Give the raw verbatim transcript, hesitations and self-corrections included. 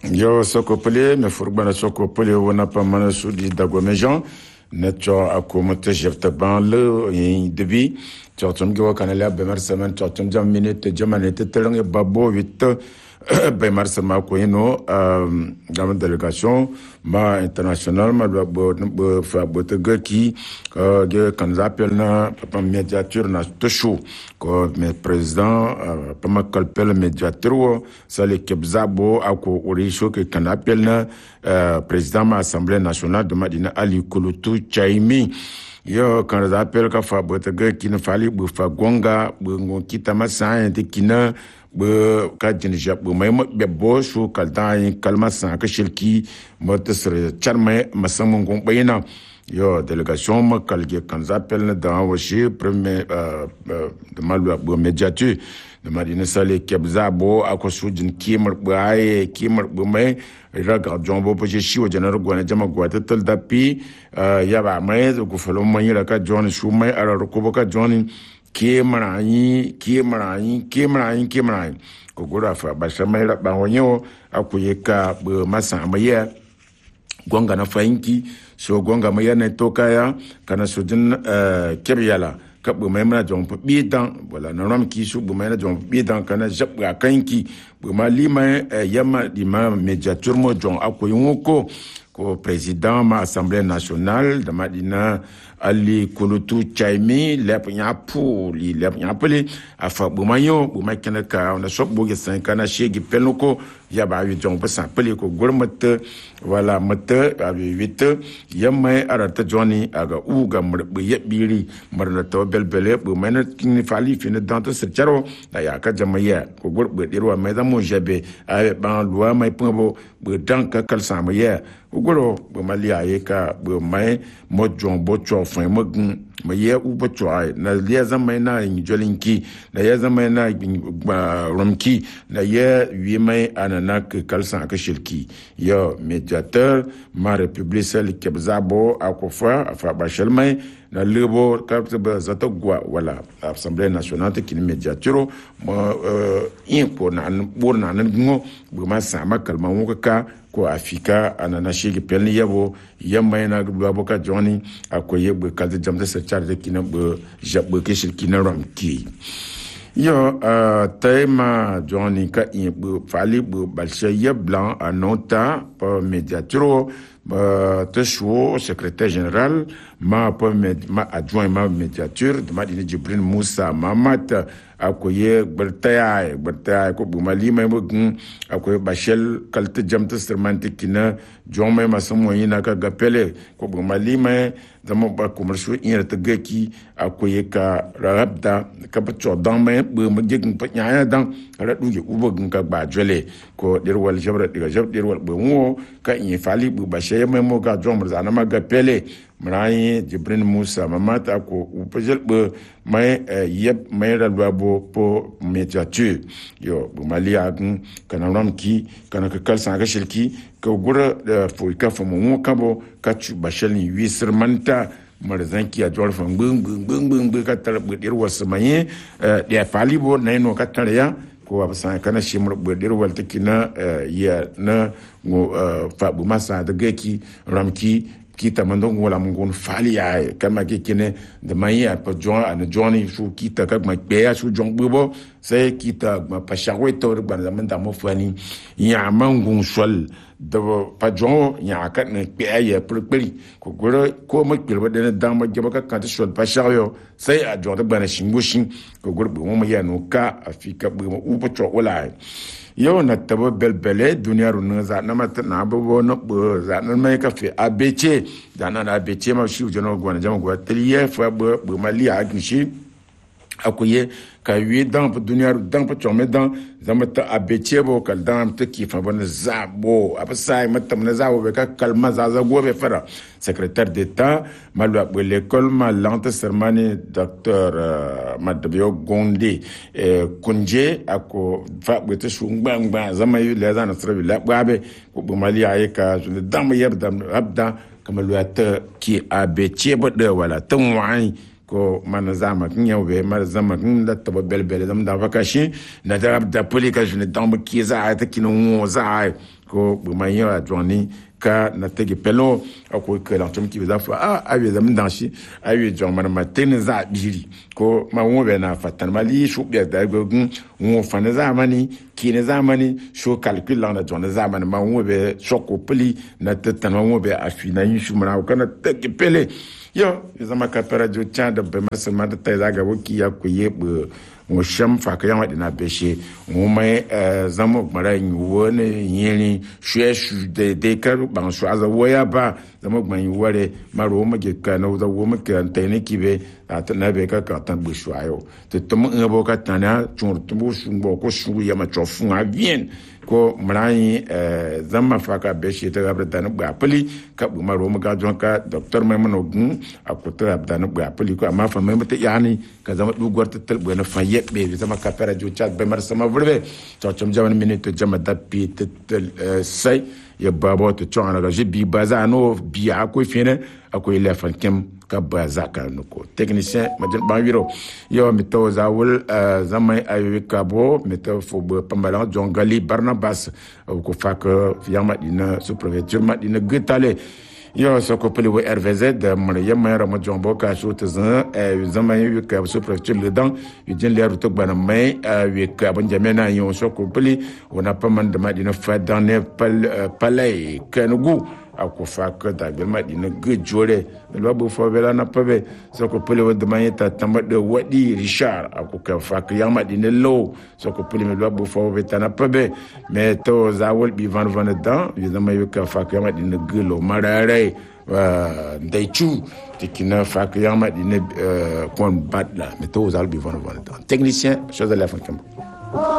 Yo sokopele me furbana sokopele wona pa mana sudi dagomejan netcho akomote jefta ban le debi tsotum go kanala bemer semen tsotum jam minute jamanete telange babo vite bemer sema ko ino dans délégation ma international ma bo fa bote ki ge kan appel na papa médiateur na tosho ko me président pa ma kalpel médiateur ça le kebzabo ako orisho ke kan appel na président ma assemblée nationale de Madina Ali Kulutu Chaimi yo kan appel ka fa bote ki na fali bu fa gonga bu ngokita masa de kina be ka jinja bu mai be bo su kaldan kalma san ka shirki mota sir charmai masamman gon bayina yo délégation ma kalge kan appel na da washi premier de malu bu médiateur de Madina Sale Kebzabo akosujin kimar baye kimar bu mai raga jombo po shi wa janar gwana jama gwata tal dapi ya ba mai ko falo mai raka jon shu mai ara ko ka jon kimarayi kimarayi kimarayi kimarayi ko gura fa ba shamai ra ba wonyo akuyeka bu masa mai gonga na fainki so gonga mai na tokaya kana sujin kebyala ka bu mai mana jom bi dan wala na ram ki su bu mai na jom bi dan kana jabga kanki bu ma lima yama di ma médiateur mo jon akoyi woko ko président ma assemblée nationale de Madina Ali Kulutu Chaimi lep nyapu li lep nyapeli afa bu mayo bu ma kana ka on a sok bo gesan kana shegi peloko ya ba wi jon pasa peli ko gormat wala mata abi wit yamma arata joni aga uga murbu yebiri marna to belbele bu mena kini fali fina danto sercharo da ya ka jamaya ko gorbu dirwa mai da mo jebe a ban loi mai pombo bu danka kalsa maya ugoro bu mali ayeka bu mai mo jon bo cho fin mo gun ma ye u bo cho ai na le zamai na jolinki na ye zamai na romki na ye wi mai anana kalsa ka shirki yo médiateur ma république celle kebzabo akofa afa bashalmai na lebo kapta zato gwa wala assemblée nationale qui médiateur mo impo na borna nan ngo bu ma sama kalma ngoka ko afika anana shigi pelni yabo yamma na gbo ka joni akoye bu kalde jamde se charge kina bu jabbe ke shirki na ramki yo tema joni ka bu fali bu balshaye blanc anota pa médiateur te choix secrétaire général ma ma adjoint ma médiateur de Madina Jibril Moussa Mamat akoye bertaya bertaya ko bu mali mai bugun akoye bashel kalte jamta sermanti kina jomai masamo yina ka gapele ko bu mali mai zama ba commercial in ta gaki akoye ka rabda ka pacho dan mai bu magin panya dan ra duge ubugun ka ba jole ko dirwal jabra diga jab dirwal bu mo ka in fali bu bashe mai mo ga jomar zana ma gapele mrai Jibril Moussa Mamata ko upajel be mai yeb mai ralwabo po médiateur yo bu mali agun kana ramki kana ka kalsa ga shirki ko gura fo ka fo mo kabo ka chu bashali wisir manta marzanki a jor fa bung bung bung bung ka tar bu dir wasmaye de fali bo nay no ka tar ya ko absan kana shimur bu dir wal tikina ya na ngo fa bu masa da geki ramki kita mandong wala mungon fali ya kama kikine de maya pa jon an joni su kita ka ma be su jon bubo sai kita ma pa shawai to ban zaman da mo fani ya mangun sol da pa jon ya ka ne be ya purpuri ko goro ko ma kilba da dan ma gaba ka ka sol pa shawo sai a jon da ban shingushin ko goro bu mo ya no ka afika bu mo upo cho wala yau na tabo belbele duniya runin zanen mata na abubuwa na zanen mai kafe abece zanen abece ma shi ujenar gwana jama gwa tiliye fa bu mali a hakin shi akwai ka yi dan duniya dan pa chome dan zama ta abece bo kal dan ta kifa bana zabo abasai mata na zabo be ka kalma zaza gobe fara secrétaire d'état malu a l'école ma lante sermani docteur Madabio Gonde Kunje ako fa bete shungba ngba zama yu le zana srabi la babe ko bu mali ayi ka zun dam yabda abda kamalu ata ki abece bo de wala tan wani ko mana zama kin yawe mar zama kin da to belbele zam da vakashi na da da polika june dam ki za ta kin wo za ko bumayo adwani ka na tege pelo ko ke la tum ki be zafa ah ayi zam danshi ayi jong man ma ten za biri ko ma wo be na fatan mali shu be da gun wo fan zamani ki ne zamani shu calcul la na jong zamani ma wo be shoko pli na tetan ma wo be afina yin shu mara ko na tege pele yo zama ka para jo cha da be marsama da ta zaga woki ya ku ye mo sham fa ka yama dina beshe mo mai zama mara yuwo ne yini shwe shu de de ka ban shu aza woya ba zama gban yuware maro ma ge ka na da wo ma ka ta ne kibe ta na be ka ka tan bu shu ayo te to mo ngo ka tan ya chur to bu shu ngo ko shu ya ma chofu a bien ko mrai zama fa ka beshe ta ga da na ba pali ka bu maro ma ga jon ka doctor mai mano gun akuta da na ba pali ko amma fa mai mata yani ka zama du gorta tel bu na fa be zama ka pera jo chat be mar sama vrve to chom jaman minute jama da pi tel sai ya babo to chona ga jibi baza no bi akoy fene akoy le fan kem ka baza ka no ko technicien majin bangiro yo mi to zawul zama ayi ka bo mi to fo be pambala jongali barnabas ko fak yama dina superviseur ma dina gutale yo so ko pele R V Z de Maria Mara mo jombo ka so tezan e zama yu ka so prefecture le dan yu jin le rutok bana mai wi ka ban jamena yo so ko pele ona pa man de madina fa dans ne palais kanugu ako fak da be madina gejore lo bo fo bela na pabe so ko pele wo de mai ta tamba de wadi Richard ako ka fak ya madina lo so ko pele me lo bo fo be ta na pabe mais to zawol bi van van dan yu zama yu ka fak ya madina gelo marare ndai chu tikina fak ya madina kon badla mais to zal bi van van dan technicien chose de la fin